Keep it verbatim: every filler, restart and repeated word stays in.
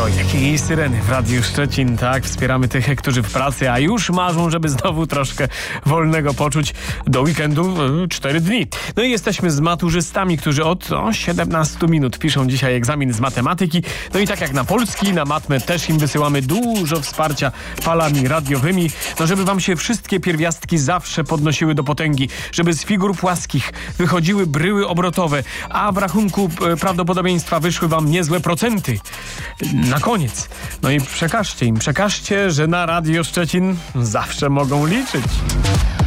Oj, jakie syreny w Radiu Szczecin, tak? Wspieramy tych, którzy w pracy, a już marzą, żeby znowu troszkę wolnego poczuć do weekendu cztery dni. No i jesteśmy z maturzystami, którzy od o, siedemnastu minut piszą dzisiaj egzamin z matematyki. No i tak jak na polski, na matmę też im wysyłamy dużo wsparcia falami radiowymi, no żeby wam się wszystkie pierwiastki zawsze podnosiły do potęgi, żeby z figur płaskich wychodziły bryły obrotowe, a w rachunku e, prawdopodobieństwa wyszły wam niezłe procenty. Na koniec. No i przekażcie im, przekażcie, że na Radio Szczecin zawsze mogą liczyć.